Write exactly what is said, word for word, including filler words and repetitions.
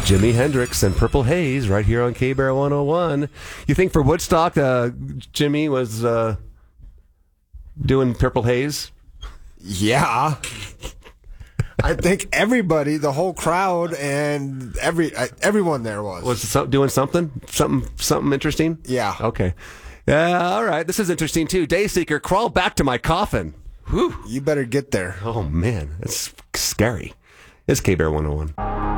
Jimi Hendrix and Purple Haze right here on K-Bear one oh one. You think for Woodstock, uh, Jimmy was uh, doing Purple Haze? Yeah. I think everybody, the whole crowd, and every uh, everyone there was. Was so, doing something? Something something interesting? Yeah. Okay. Yeah, all right. This is interesting, too. Dayseeker, crawl back to my coffin. Whew. You better get there. Oh, man. That's scary. It's K-Bear one oh one.